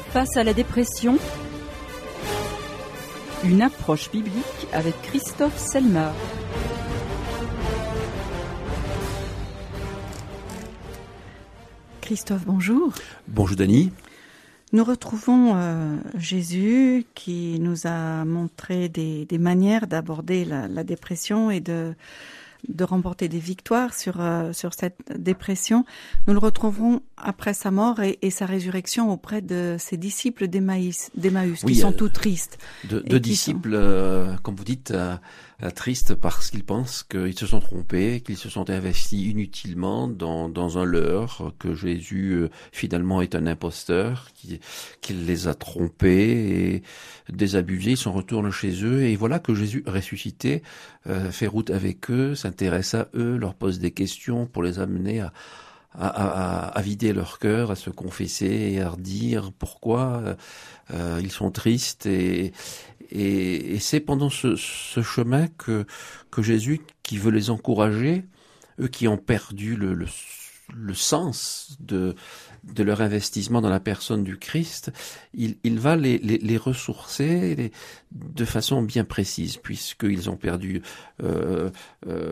Face à la dépression, une approche biblique avec Christophe Selmar. Christophe, bonjour. Bonjour Dany. Nous retrouvons Jésus qui nous a montré des manières d'aborder la dépression et de remporter des victoires sur cette dépression. Nous le retrouverons après sa mort et sa résurrection auprès de ses disciples d'Emmaüs qui sont tout tristes. Deux disciples, comme vous dites, tristes parce qu'ils pensent qu'ils se sont trompés, qu'ils se sont investis inutilement dans un leurre, que Jésus finalement est un imposteur, qu'il les a trompés et désabusés. Ils s'en retournent chez eux et voilà que Jésus ressuscité fait route avec eux, s'intéresse à eux, leur pose des questions pour les amener à vider leur cœur, à se confesser et à redire pourquoi ils sont tristes et c'est pendant ce chemin que Jésus, qui veut les encourager, eux qui ont perdu le sens de leur investissement dans la personne du Christ, il va les ressourcer de façon bien précise, puisqu'ils ont perdu